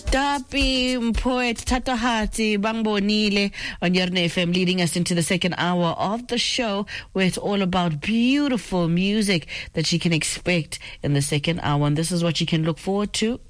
Dapi poet Tatahati Bangbonile on Yerne FM, leading us into the second hour of the show, where it's all about beautiful music that you can expect in the second hour. And this is what you can look forward to